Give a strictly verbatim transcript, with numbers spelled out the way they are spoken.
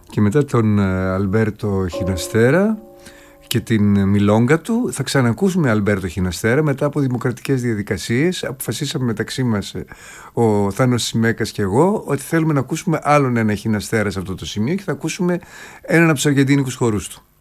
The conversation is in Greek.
και μετά τον Αλμπέρτο Χιναστέρα και την μιλόγκα του. Θα ξανακούσουμε Αλμπέρτο Χιναστέρα μετά από δημοκρατικές διαδικασίες. Αποφασίσαμε μεταξύ μας, ο Θάνος Σιμέκας και εγώ, ότι θέλουμε να ακούσουμε άλλον ένα Χιναστέρα σε αυτό το σημείο και θα ακούσουμε έναν από τους αργεντίνικους χορούς του.